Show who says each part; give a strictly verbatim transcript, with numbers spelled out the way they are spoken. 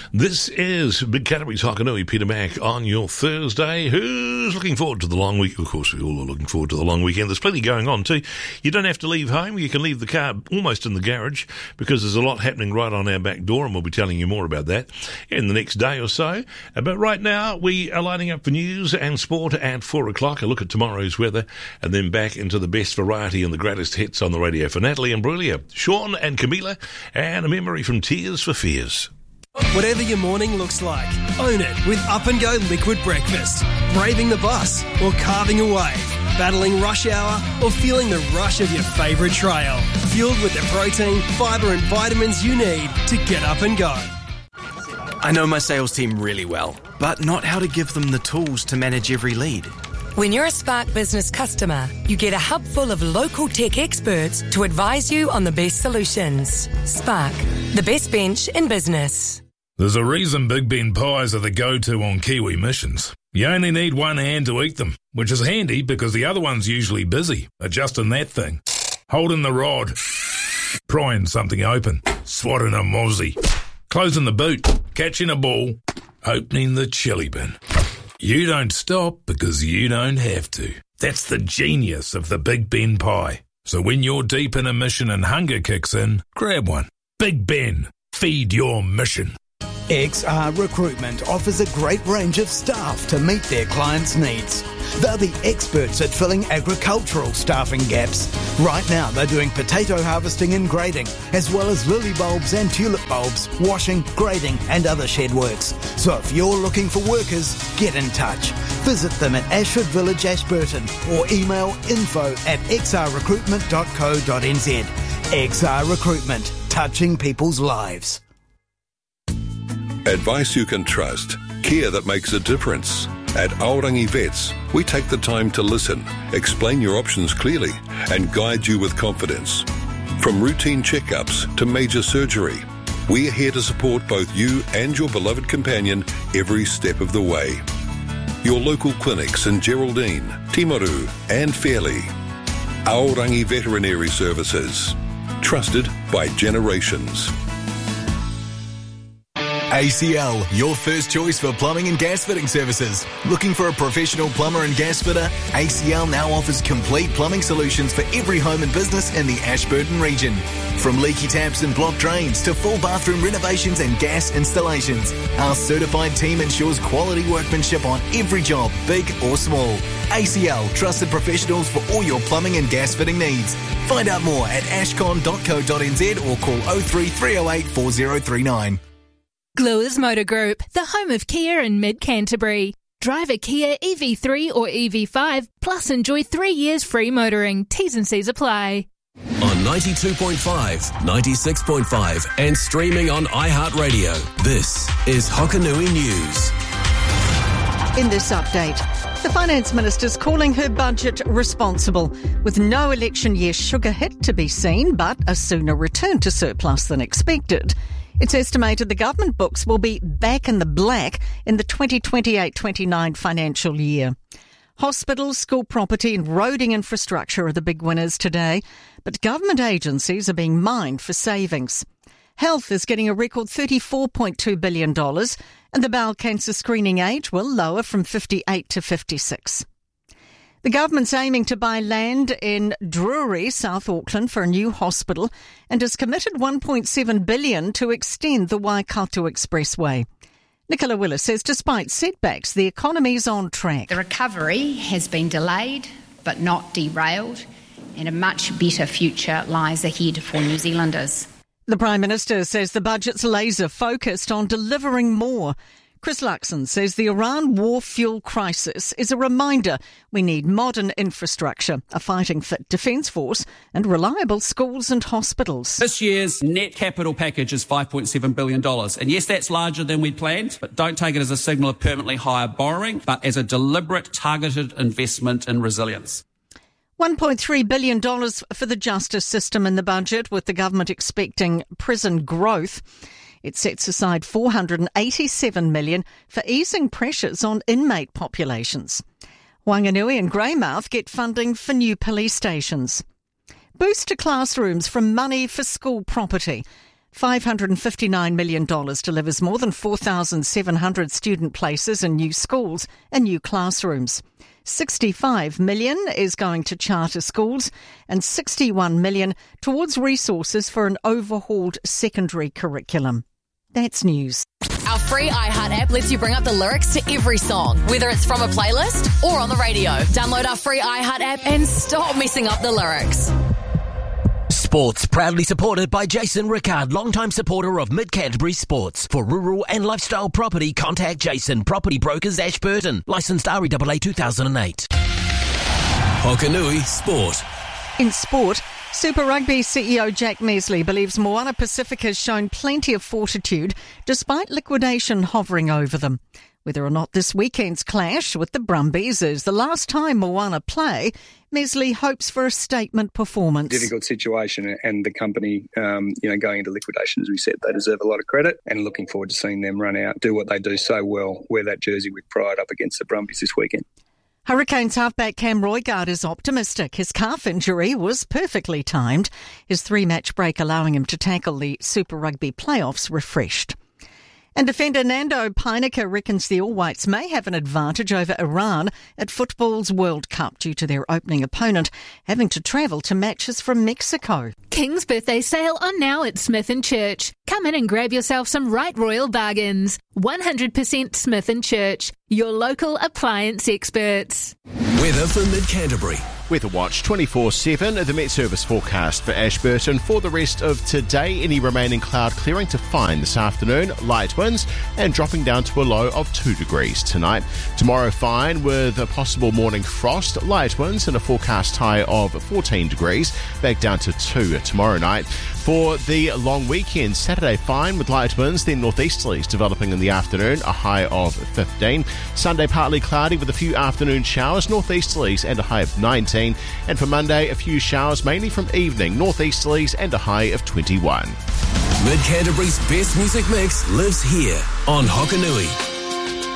Speaker 1: This is Big Canterbury's Hokanui, Peter Mack, on your Thursday. Who's looking forward to the long week? Of course, we all are looking forward to the long weekend. There's plenty going on too. You don't have to leave home. You can leave the car almost in the garage because there's a lot happening right on our back door, and we'll be telling you more about that in the next day or so. But right now, we are lining up for news and sport at four o'clock. A look at tomorrow's weather, and then back into the best variety and the greatest hits on the radio for Natalie and Brulia, Sean and Camila, and a memory from Tears for Fears.
Speaker 2: Whatever your morning looks like, own it with Up and Go Liquid Breakfast. Braving the bus or carving a wave, battling rush hour or feeling the rush of your favourite trail. Fueled with the protein, fibre and vitamins you need to get up and go.
Speaker 3: I know my sales team really well, but not how to give them the tools to manage every lead.
Speaker 4: When you're a Spark Business customer, you get a hub full of local tech experts to advise you on the best solutions. Spark, the best bench in business.
Speaker 5: There's a reason Big Ben pies are the go-to on Kiwi missions. You only need one hand to eat them, which is handy because the other one's usually busy, adjusting that thing, holding the rod, prying something open, swatting a mozzie, closing the boot, catching a ball, opening the chili bin. You don't stop because you don't have to. That's the genius of the Big Ben pie. So when you're deep in a mission and hunger kicks in, grab one. Big Ben, feed your mission.
Speaker 6: X R Recruitment offers a great range of staff to meet their clients' needs. They're the experts at filling agricultural staffing gaps. Right now they're doing potato harvesting and grading, as well as lily bulbs and tulip bulbs, washing, grading and other shed works. So if you're looking for workers, get in touch. Visit them at Ashford Village, Ashburton, or email info at x r recruitment dot co dot n z. X R Recruitment, touching people's lives.
Speaker 7: Advice you can trust. Care that makes a difference. At Aorangi Vets, we take the time to listen, explain your options clearly, and guide you with confidence. From routine checkups to major surgery, we are here to support both you and your beloved companion every step of the way. Your local clinics in Geraldine, Timaru, and Fairley. Aorangi Veterinary Services. Trusted by generations.
Speaker 8: A C L, your first choice for plumbing and gas fitting services. Looking for a professional plumber and gas fitter? A C L now offers complete plumbing solutions for every home and business in the Ashburton region. From leaky taps and blocked drains to full bathroom renovations and gas installations, our certified team ensures quality workmanship on every job, big or small. A C L, trusted professionals for all your plumbing and gas fitting needs. Find out more at ashcon dot co dot n z or call oh three three oh eight four oh three nine.
Speaker 9: Gluers Motor Group, the home of Kia in mid-Canterbury. Drive a Kia E V three or E V five, plus enjoy three years free motoring. T's and C's apply.
Speaker 10: On ninety-two point five, ninety-six point five and streaming on iHeartRadio, this is Hokanui News.
Speaker 11: In this update, the Finance Minister's calling her budget responsible, with no election year sugar hit to be seen, but a sooner return to surplus than expected. It's estimated the government books will be back in the black in the twenty twenty-eight twenty-nine financial year. Hospitals, school property and roading infrastructure are the big winners today, but government agencies are being mined for savings. Health is getting a record thirty-four point two billion dollars, and the bowel cancer screening age will lower from fifty-eight to fifty-six. The government's aiming to buy land in Drury, South Auckland, for a new hospital and has committed one point seven billion dollars to extend the Waikato Expressway. Nicola Willis says despite setbacks, the economy's on track.
Speaker 12: The recovery has been delayed but not derailed, and a much better future lies ahead for New Zealanders.
Speaker 11: The Prime Minister says the budget's laser focused on delivering more. Chris Luxon says the Iran war fuel crisis is a reminder we need modern infrastructure, a fighting fit defence force and reliable schools and hospitals.
Speaker 13: This year's net capital package is five point seven billion dollars. And yes, that's larger than we'd planned, but don't take it as a signal of permanently higher borrowing, but as a deliberate, targeted investment in resilience.
Speaker 11: one point three billion dollars for the justice system in the budget, with the government expecting prison growth. It sets aside four hundred eighty-seven million dollars for easing pressures on inmate populations. Wanganui and Greymouth get funding for new police stations. Boost to classrooms from money for school property. five hundred fifty-nine million dollars delivers more than four thousand seven hundred student places in new schools and new classrooms. sixty-five million dollars is going to charter schools and sixty-one million dollars towards resources for an overhauled secondary curriculum. That's news.
Speaker 14: Our free iHeart app lets you bring up the lyrics to every song, whether it's from a playlist or on the radio. Download our free iHeart app and stop messing up the lyrics.
Speaker 15: Sports proudly supported by Jason Rickard, longtime supporter of Mid-Canterbury Sports. For rural and lifestyle property, contact Jason, Property Brokers, Ashburton. Licensed R E A A two thousand eight.
Speaker 10: Hokanui Sport.
Speaker 11: In sport, Super Rugby C E O Jack Mesley believes Moana Pacific has shown plenty of fortitude despite liquidation hovering over them. Whether or not this weekend's clash with the Brumbies is the last time Moana play, Mesley hopes for a statement performance.
Speaker 16: Difficult situation, and the company, um, you know, going into liquidation, as we said, they deserve a lot of credit, and looking forward to seeing them run out, do what they do so well, wear that jersey with pride up against the Brumbies this weekend.
Speaker 11: Hurricanes halfback Cam Roigard is optimistic. His calf injury was perfectly timed, his three-match break allowing him to tackle the Super Rugby playoffs refreshed. And defender Nando Peinecker reckons the All Whites may have an advantage over Iran at football's World Cup due to their opening opponent having to travel to matches from Mexico.
Speaker 9: King's birthday sale on now at Smith and Church. Come in and grab yourself some right royal bargains. one hundred percent Smith and Church, your local appliance experts.
Speaker 10: Weather for Mid-Canterbury.
Speaker 17: Weather Watch twenty-four seven, the Met Service forecast for Ashburton. For the rest of today, any remaining cloud clearing to fine this afternoon, light winds and dropping down to a low of two degrees tonight. Tomorrow fine with a possible morning frost, light winds and a forecast high of fourteen degrees, back down to two tomorrow night. For the long weekend, Saturday fine with light winds, then northeasterlies developing in the afternoon, a high of fifteen. Sunday partly cloudy with a few afternoon showers, northeasterlies and a high of nineteen. And for Monday, a few showers mainly from evening, northeasterlies and a high of twenty-one.
Speaker 10: Mid-Canterbury's best music mix lives here on Hokanui.